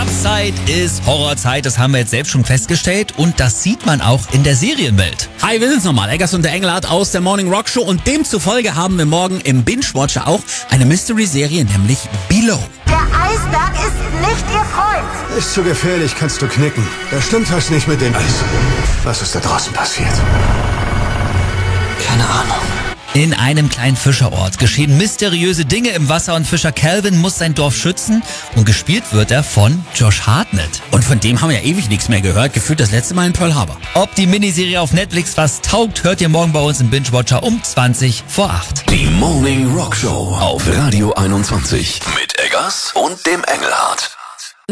Weihnachtszeit ist Horrorzeit, das haben wir jetzt selbst schon festgestellt und das sieht man auch in der Serienwelt. Hi, wir sind's nochmal, Eggers und der Engelhardt aus der Morning Rock Show und demzufolge haben wir morgen im Binge-Watcher auch eine Mystery-Serie, nämlich Below. Der Eisberg ist nicht Ihr Freund. Ist zu gefährlich, kannst du knicken. Da stimmt was nicht mit dem Eis. Was ist da draußen passiert? Keine Ahnung. In einem kleinen Fischerort geschehen mysteriöse Dinge im Wasser und Fischer Calvin muss sein Dorf schützen und gespielt wird er von Josh Hartnett. Und von dem haben wir ja ewig nichts mehr gehört, gefühlt das letzte Mal in Pearl Harbor. Ob die Miniserie auf Netflix was taugt, hört ihr morgen bei uns im Binge-Watcher um 20 vor 8. Die Morning Rock Show auf Radio 21 mit Eggers und dem Engelhardt.